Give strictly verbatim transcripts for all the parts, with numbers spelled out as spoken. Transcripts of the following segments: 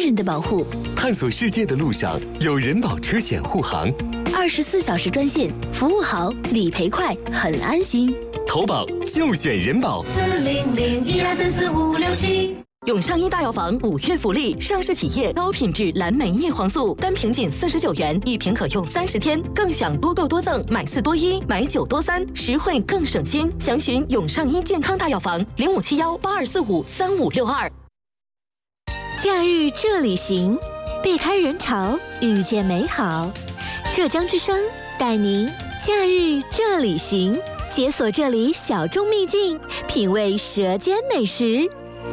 人的保护。 探索世界的路上有人保车险护航， 二十四小时专线，服务好，理赔快，很安心。 投保就选人保。 四零零一二三四五六七。 永上一大药房五月福利，上市企业高品质蓝莓叶黄素，单瓶仅四十九元，一瓶可用三十天，更享多购多赠，买四多一，买九多三，实惠更省心。详询永上一健康大药房零五七幺八二四五三五六二。 假日这里行，避开人潮，遇见美好。浙江之声带您假日这里行，解锁这里小众秘境，品味舌尖美食。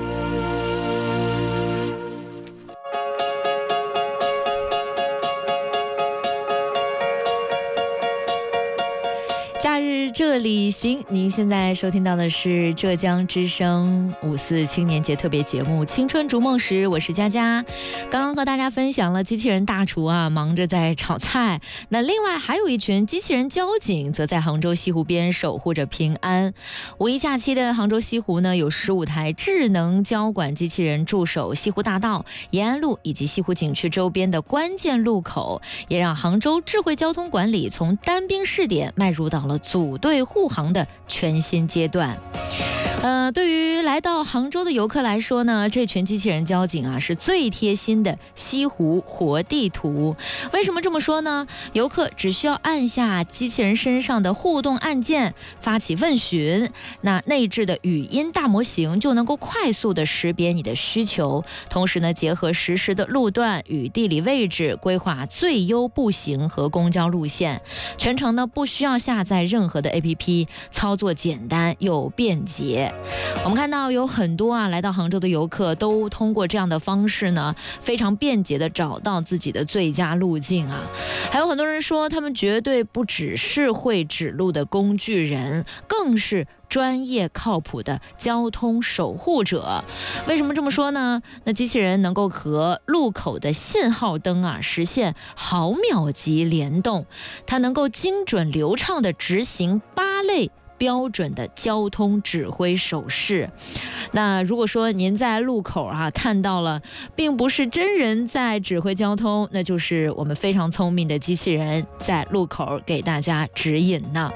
假日这里行，您现在收听到的是浙江之声五四青年节特别节目《青春逐梦时》，我是佳佳。刚刚和大家分享了机器人大厨啊，忙着在炒菜。那另外还有一群机器人交警，则在杭州西湖边守护着平安。五一假期的杭州西湖呢，有十五台智能交管机器人驻守西湖大道、延安路以及西湖景区周边的关键路口，也让杭州智慧交通管理从单兵试点迈入到了组队护航的全新阶段。呃，对于来到杭州的游客来说呢，这群机器人交警啊是最贴心的西湖活地图。为什么这么说呢？游客只需要按下机器人身上的互动按键，发起问询，那内置的语音大模型就能够快速的识别你的需求，同时呢，结合实时的路段与地理位置，规划最优步行和公交路线。全程呢不需要下载任何的 A P P， 操作简单又便捷。我们看到有很多啊来到杭州的游客都通过这样的方式呢，非常便捷的找到自己的最佳路径啊。还有很多人说，他们绝对不只是会指路的工具人，更是专业靠谱的交通守护者。为什么这么说呢？那机器人能够和路口的信号灯啊实现毫秒级联动，它能够精准流畅地执行八类标准的交通指挥手势。那如果说您在路口啊看到了并不是真人在指挥交通，那就是我们非常聪明的机器人在路口给大家指引呢。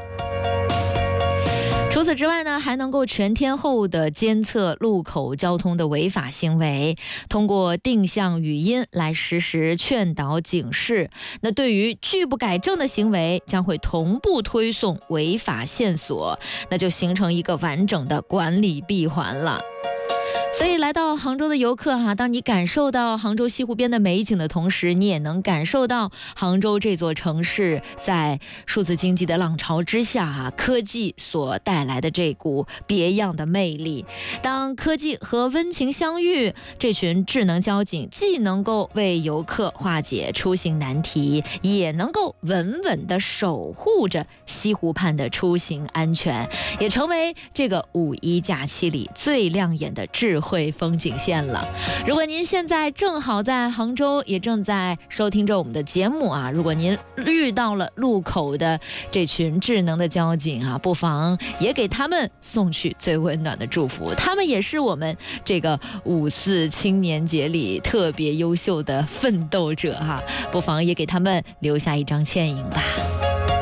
除此之外呢，还能够全天候的监测路口交通的违法行为，通过定向语音来实时劝导警示。那对于拒不改正的行为，将会同步推送违法线索，那就形成一个完整的管理闭环了。所以来到杭州的游客哈、啊，当你感受到杭州西湖边的美景的同时，你也能感受到杭州这座城市在数字经济的浪潮之下啊，科技所带来的这股别样的魅力。当科技和温情相遇，这群智能交警既能够为游客化解出行难题，也能够稳稳地守护着西湖畔的出行安全，也成为这个五一假期里最亮眼的智慧风景线了。如果您现在正好在杭州，也正在收听着我们的节目啊，如果您遇到了路口的这群智能的交警啊，不妨也给他们送去最温暖的祝福。他们也是我们这个五四青年节里特别优秀的奋斗者哈、啊，不妨也给他们留下一张倩影吧。